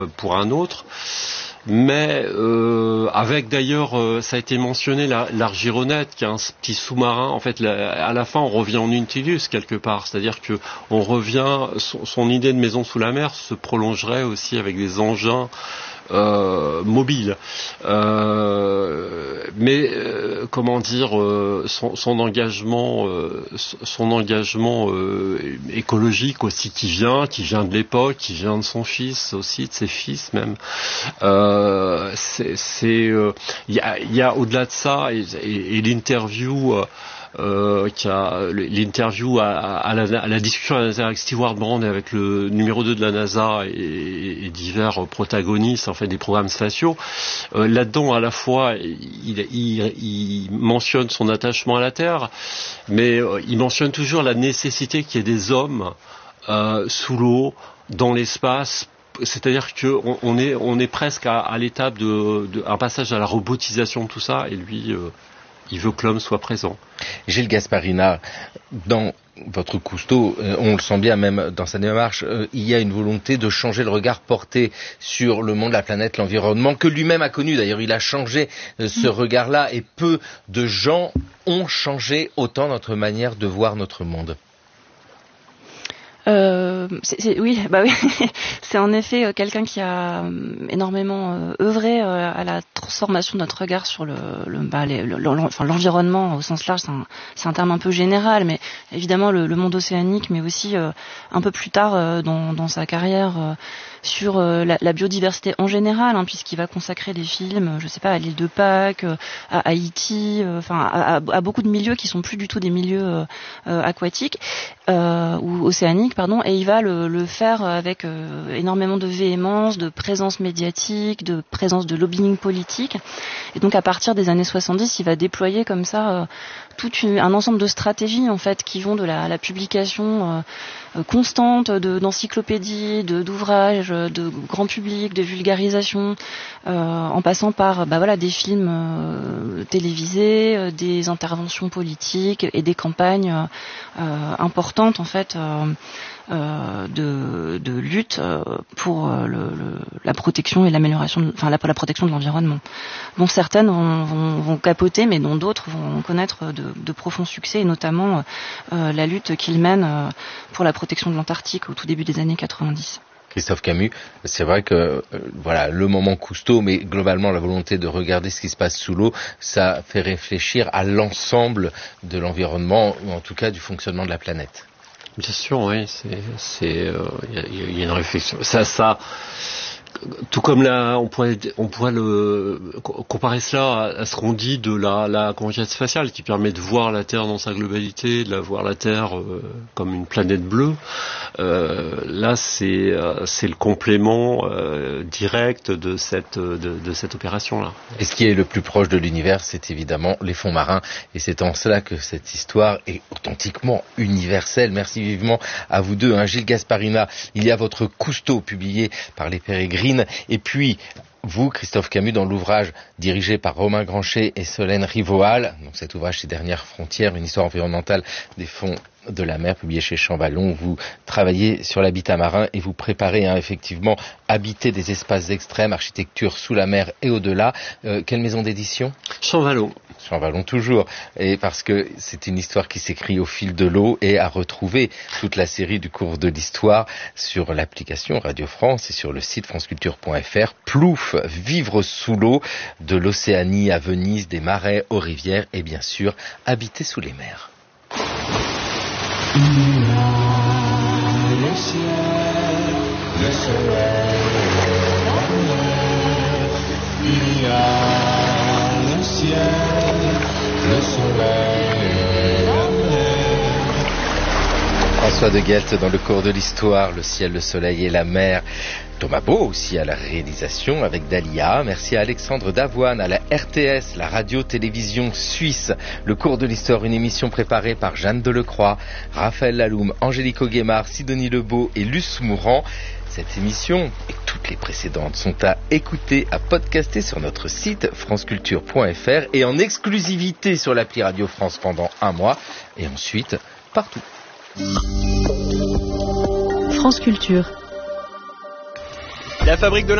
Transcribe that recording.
pour un autre. Mais avec d'ailleurs, ça a été mentionné, l'Argironète, qui est un petit sous-marin. En fait, à la fin, on revient en Nautilus quelque part. C'est-à-dire que on revient, son idée de maison sous la mer se prolongerait aussi avec des engins mobiles. Mais comment dire, son engagement écologique aussi qui vient de l'époque, qui vient de son fils aussi, de ses fils même. Il y a au-delà de ça et l'interview. L'interview à la discussion avec Stewart Brand et avec le numéro 2 de la NASA et divers protagonistes en fait des programmes spatiaux. Là-dedans, à la fois, il mentionne son attachement à la Terre, mais il mentionne toujours la nécessité qu'il y ait des hommes sous l'eau, dans l'espace. C'est-à-dire qu'on est presque à l'étape un passage à la robotisation de tout ça, et lui, il veut que l'homme soit présent. Gilles Gasparina, dans votre Cousteau, on le sent bien même dans sa démarche, il y a une volonté de changer le regard porté sur le monde, la planète, l'environnement, que lui-même a connu. D'ailleurs, il a changé ce regard-là, et peu de gens ont changé autant notre manière de voir notre monde. Oui. C'est en effet quelqu'un qui a énormément œuvré à la transformation de notre regard sur l'environnement au sens large. C'est un terme un peu général, mais évidemment le monde océanique, mais aussi un peu plus tard dans sa carrière sur la biodiversité en général, puisqu'il va consacrer des films, je sais pas, à l'île de Pâques, à Haïti, à beaucoup de milieux qui sont plus du tout des milieux aquatiques ou océaniques, et il va le faire avec énormément de véhémence, de présence médiatique, de présence de lobbying politique. Et donc à partir des années 70, il va déployer comme ça un ensemble de stratégies en fait qui vont de la publication constante d'encyclopédies, d'ouvrages, de grand public, de vulgarisation, en passant par des films télévisés, des interventions politiques et des campagnes importantes en fait de lutte pour la protection et l'amélioration, la protection de l'environnement, dont certaines vont capoter, mais dont d'autres vont connaître de profonds succès, et notamment la lutte qu'il mène pour la protection de l'Antarctique au tout début des années 90. Christophe Camus, c'est vrai que le moment Cousteau, mais globalement la volonté de regarder ce qui se passe sous l'eau, ça fait réfléchir à l'ensemble de l'environnement, ou en tout cas du fonctionnement de la planète. Bien sûr, oui, il y a une réflexion. Ça, tout comme on pourrait comparer cela à ce qu'on dit de la conquête spatiale, qui permet de voir la Terre dans sa globalité, de voir la Terre comme une planète bleue. Là, c'est le complément direct de cette opération-là. Et ce qui est le plus proche de l'univers, c'est évidemment les fonds marins, et c'est en cela que cette histoire est authentiquement universelle. Merci vivement à vous deux, Gilles Gasparina. Il y a votre Cousteau publié par les Pérégrines, et puis vous, Christophe Camus, dans l'ouvrage dirigé par Romain Granchet et Solène Rivoal, donc cet ouvrage, ces dernières frontières, une histoire environnementale des fonds de la mer, publié chez Champvallon. Vous travaillez sur l'habitat marin et vous préparez effectivement habiter des espaces extrêmes, architecture sous la mer et au-delà. Quelle maison d'édition ? Champvallon. Champvallon toujours, et parce que c'est une histoire qui s'écrit au fil de l'eau, et à retrouver toute la série du cours de l'histoire sur l'application Radio France et sur le site franceculture.fr. Plouf, vivre sous l'eau, de l'Océanie à Venise, des marais aux rivières, et bien sûr habiter sous les mers. Il y a le ciel, le soleil, la mer. Il y a le ciel, le soleil, la mer. François de Guelt dans le cours de l'histoire, le ciel, le soleil et la mer. Thomas Beau aussi à la réalisation avec Dalia. Merci à Alexandre Davoine à la RTS, la radio-télévision suisse. Le cours de l'histoire, une émission préparée par Jeanne Delecroix, Raphaël Laloum, Angélique Auguemard, Sidonie Lebeau et Luce Mourant. Cette émission et toutes les précédentes sont à écouter, à podcaster sur notre site franceculture.fr et en exclusivité sur l'appli Radio France pendant un mois, et ensuite partout. France Culture. La Fabrique de